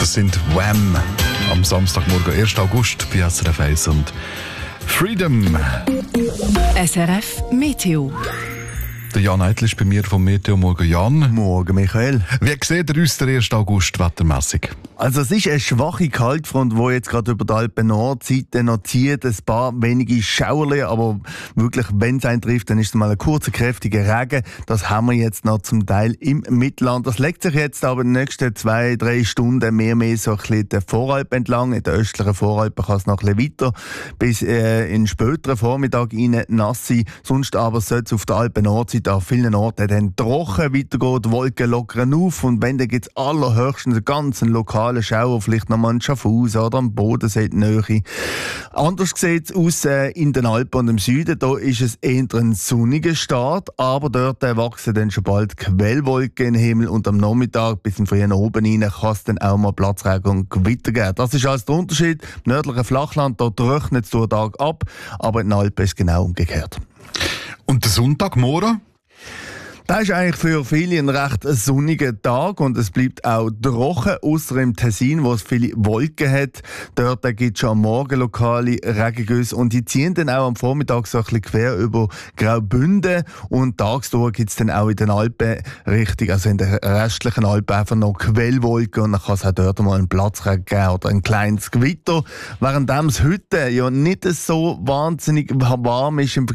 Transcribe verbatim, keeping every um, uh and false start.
Das sind Wham! Am Samstagmorgen, ersten August bei S R F eins und Freedom. S R F Meteo. Der Jan Eitel ist bei mir vom Meteo. Morgen, Jan. Morgen, Michael. Wie sieht der uns der ersten August wettermässig? Also es ist eine schwache Kaltfront, die jetzt gerade über die Alpen-Nordseite noch zieht. Ein paar wenige Schauerle, aber wirklich, wenn es eintrifft, dann ist es mal ein kurzer, kräftiger Regen. Das haben wir jetzt noch zum Teil im Mittelland. Das legt sich jetzt aber in den nächsten zwei, drei Stunden mehr mehr so ein bisschen den Voralpen entlang. In der östlichen Voralpen kann es noch ein bisschen weiter bis äh, in den späteren Vormittag rein nass sein. Sonst aber sollte es auf der Alpen-Nordseite an vielen Orten dann trocken weitergehen, die Wolken lockern auf und wenn, dann gibt es allerhöchstens einen ganzen lokalen Schauer, vielleicht nochmal in Schaffhausen oder am Bodensee in der Nähe. Anders sieht es aus äh, in den Alpen und im Süden. Da ist es eher ein sonniger Start, aber dort äh, wachsen dann schon bald Quellwolken in den Himmel und am Nachmittag bis in den frühen Abend rein kann es dann auch mal Platzregen und Gewitter geben. Das ist also der Unterschied. Im nördlichen Flachland, dort trocknet es durch den Tag ab, aber in den Alpen ist es genau umgekehrt. Und der Sonntagmorgen? Das ist eigentlich für viele ein recht sonniger Tag und es bleibt auch trocken, ausser im Tessin, wo es viele Wolken hat. Dort gibt es schon am Morgen lokale Regengüsse und die ziehen dann auch am Vormittag so ein bisschen quer über Graubünden und tagsüber gibt es dann auch in den Alpen richtig, also in den restlichen Alpen einfach noch Quellwolken und dann kann es auch dort mal einen Platzregen geben oder ein kleines Gewitter. Während es heute ja nicht so wahnsinnig warm ist im